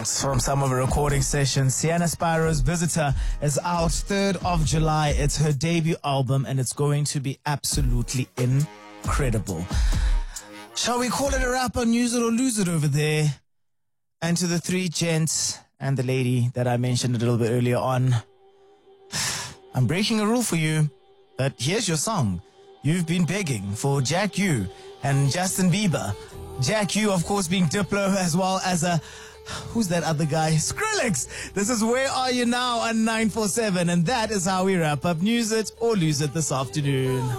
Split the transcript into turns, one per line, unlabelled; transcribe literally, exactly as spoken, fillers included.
from some of her recording sessions. Sienna Spiro's Visitor is out third of July. It's her debut album and it's going to be absolutely incredible. Shall we call it a wrap on Use It or Lose It over there? And to the three gents and the lady that I mentioned a little bit earlier on, I'm breaking a rule for you, but here's your song. You've been begging for Jack U and Justin Bieber. Jack U, of course, being Diplo, as well as a, who's that other guy? Skrillex. This is Where Are You Now on nine four seven, and that is how we wrap up News It or Lose It this afternoon.